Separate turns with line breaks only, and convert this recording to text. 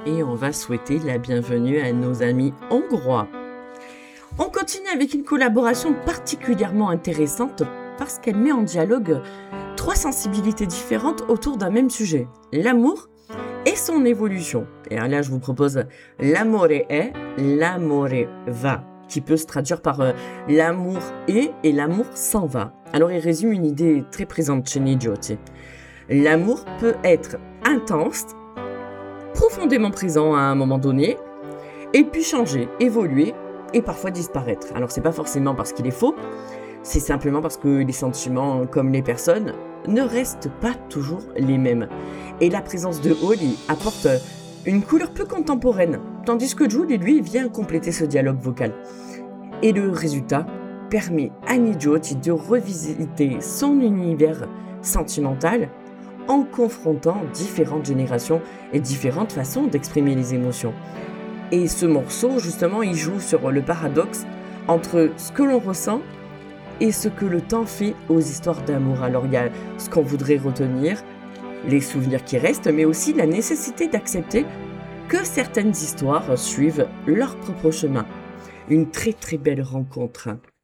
et on va souhaiter la bienvenue à nos amis hongrois. On continue avec une collaboration particulièrement intéressante parce qu'elle met en dialogue 3 sensibilités différentes autour d'un même sujet, l'amour et son évolution. Et là, je vous propose l'amore è, l'amore va, qui peut se traduire par l'amour est et l'amour s'en va. Alors, il résume une idée très présente chez Nidiotti. L'amour peut être intense, profondément présent à un moment donné, et puis changer, évoluer et parfois disparaître. Alors, c'est pas forcément parce qu'il est faux, c'est simplement parce que les sentiments, comme les personnes, ne restent pas toujours les mêmes. Et la présence de Holly apporte une couleur peu contemporaine, tandis que Julie, lui, vient compléter ce dialogue vocal. Et le résultat permet à Nidiotti de revisiter son univers sentimental en confrontant différentes générations et différentes façons d'exprimer les émotions. Et ce morceau, justement, il joue sur le paradoxe entre ce que l'on ressent et ce que le temps fait aux histoires d'amour. Alors il y a ce qu'on voudrait retenir, les souvenirs qui restent, mais aussi la nécessité d'accepter que certaines histoires suivent leur propre chemin. Une très très belle rencontre.